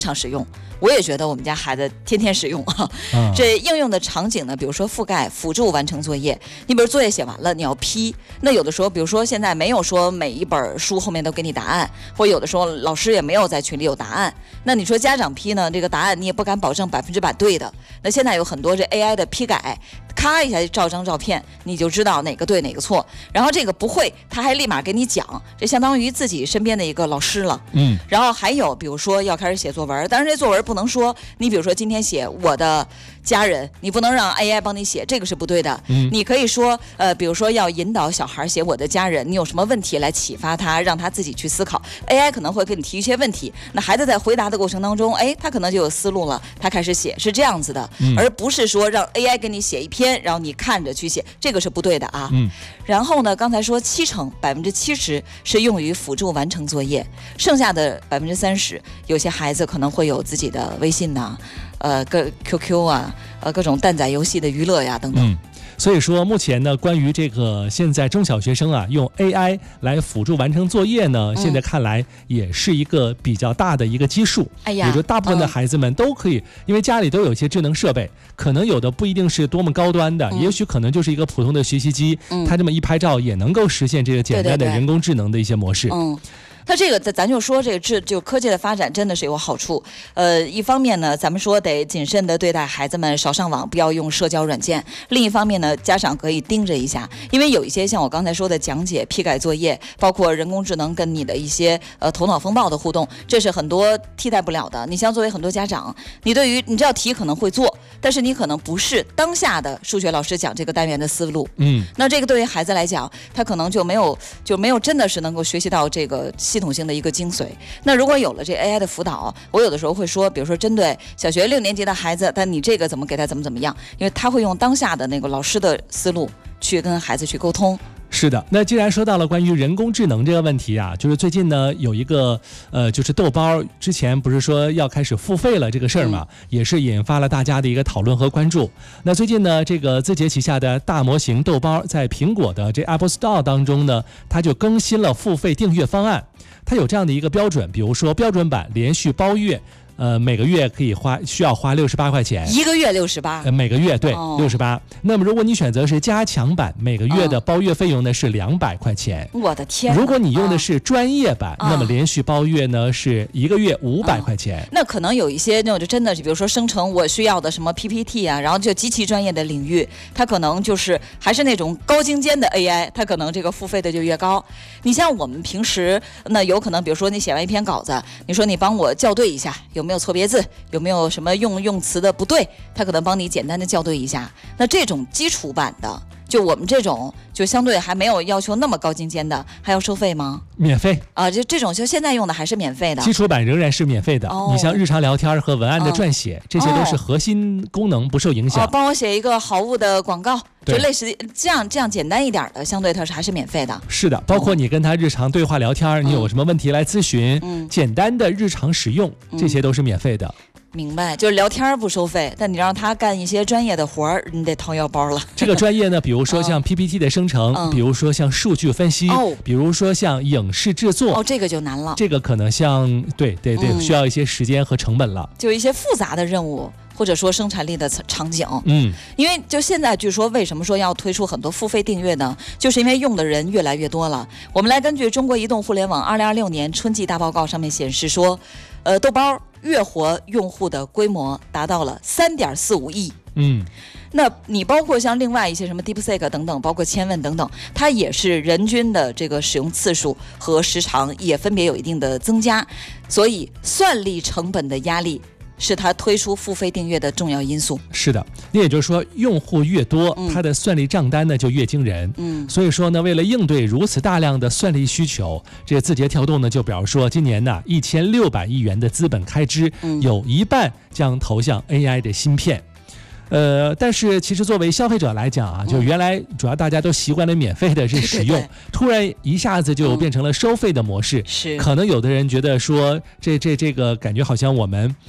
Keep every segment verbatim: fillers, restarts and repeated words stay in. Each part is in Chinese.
常使用，我也觉得我们家孩子天天使用啊。嗯、这应用的场景呢，比如说覆盖、辅助完成作业。你比如作业写完了，你要批，那有的时候，比如说现在没有说每一本书后面都给你答案，或有的时候老师也没有在群里有答案。那你说家长批呢，这个答案你也不敢保证百分之百对的。那现在有很多这 A I 的批改，咔一下就照张照片，你就知道哪个对哪个错。然后这个不会，他还立马给你讲，这相当于自己身边的一个老师了。嗯。然后还有比如说要开始写作文，当然这作文不能说你比如说今天写我的家人，你不能让 A I 帮你写，这个是不对的。嗯。你可以说呃，比如说要引导小孩写我的家人，你有什么问题来启发他，让他自己去思考。A I 可能会给你提一些问题，那孩子在回答的过程当中，哎，他可能就有思路了，他开始写，是这样子的。嗯。而不是说让 A I 给你写一篇，然后你看着去写，这个是不对的啊。嗯。然后呢，刚才说七成百分之七十是用于辅助完成作业，剩下的百分之三十，有些孩子可能会有自己的微信呐、啊，呃，各 Q Q 啊，呃，各种蛋仔游戏的娱乐呀等等。嗯。 所以说，目前呢，关于这个现在中小学生啊，用 A I 来辅助完成作业呢，嗯、现在看来也是一个比较大的一个基数。哎呀，也就大部分的孩子们都可以，嗯、因为家里都有一些智能设备，可能有的不一定是多么高端的，嗯、也许可能就是一个普通的学习机，嗯、它这么一拍照也能够实现这个简单的人工智能的一些模式。 对对对嗯。它这个咱就说这个智就科技的发展真的是有好处，呃，一方面呢，咱们说得谨慎的对待孩子们，少上网，不要用社交软件；另一方面呢，家长可以盯着一下，因为有一些像我刚才说的讲解、批改作业，包括人工智能跟你的一些呃头脑风暴的互动，这是很多替代不了的。你像作为很多家长，你对于你这道题可能会做，但是你可能不是当下的数学老师讲这个单元的思路，嗯，那这个对于孩子来讲，他可能就没有就没有真的是能够学习到这个系统性的一个精髓。那如果有了这 A I 的辅导，我有的时候会说，比如说针对小学六年级的孩子，但你这个怎么给他怎么怎么样，因为他会用当下的那个老师的思路去跟孩子去沟通。 是的，那既然说到了关于人工智能这个问题啊，就是最近呢有一个呃，就是豆包之前不是说要开始付费了这个事儿嘛，嗯、也是引发了大家的一个讨论和关注。那最近呢，这个字节旗下的大模型豆包在苹果的这 Apple Store 当中呢，它就更新了付费订阅方案。它有这样的一个标准，比如说标准版连续包月。呃，每个月可以花需要花六十八块钱， 一个月六十八， 呃，每个月对六十八。那么如果你选择是加强版，每个月的包月费用呢是两百块钱。 我的天！ 如果你用的是专业版，啊、那么连续包月呢是一个月五百块钱。 啊、那可能有一些那种就真的是，比如说生成我需要的什么 P P T 啊，然后就极其专业的领域，它可能就是还是那种高精尖的 A I， 它可能这个付费的就越高。你像我们平时那有可能，比如说你写完一篇稿子，你说你帮我校对一下，有没有错别字，有没有什么用用词的不对，他可能帮你简单的校对一下。那这种基础版的，就我们这种就相对还没有要求那么高精尖的，还要收费吗？ 免费啊，就这种就现在用的还是免费的， 基础版仍然是免费的。哦、你像日常聊天和文案的撰写，哦、这些都是核心功能不受影响。 哦，帮我写一个好物的广告，就类似这样这样简单一点的，相对它是还是免费的。 是的，包括你跟他日常对话聊天，嗯、你有什么问题来咨询，嗯、简单的日常使用，这些都是免费的。 明白，就是聊天不收费，但你让他干一些专业的活儿，你得掏腰包了。 这个专业呢，比如说像 P P T 的生成，嗯、比如说像数据分析，哦、比如说像影视制作， 哦，这个就难了。 这个可能像对对对，嗯、需要一些时间和成本了。 就一些复杂的任务，或者说生产力的场景，嗯，因为就现在据说为什么说要推出很多付费订阅呢？就是因为用的人越来越多了。我们来根据中国移动互联网二零二六年春季大报告上面显示说，呃，豆包月活用户的规模达到了三点四五亿。嗯，那你包括像另外一些什么 DeepSeek 等等，包括千问等等，它也是人均的这个使用次数和时长也分别有一定的增加，所以算力成本的压力是它推出付费订阅的重要因素。 是的，那也就是说，用户越多，嗯、它的算力账单呢就越惊人。嗯，所以说呢，为了应对如此大量的算力需求，这个字节跳动呢就表示说，今年呢一千六百亿元的资本开支，嗯、有一半将投向 A I 的芯片。呃，但是其实作为消费者来讲啊，就原来主要大家都习惯了免费的是使用，对对对，突然一下子就变成了收费的模式， 是、嗯、 可能有的人觉得说，这这这个感觉好像我们。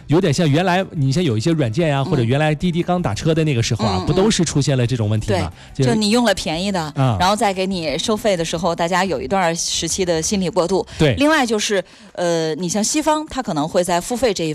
有点像原来你像有一些软件呀、啊，或者原来滴滴刚打车的那个时候啊， 嗯、 不都是出现了这种问题吗？ 对，就你用了便宜的、 啊， 然后再给你收费的时候，大家有一段时期的心理过渡。 对， 另外就是呃，你像西方，它可能会在付费这一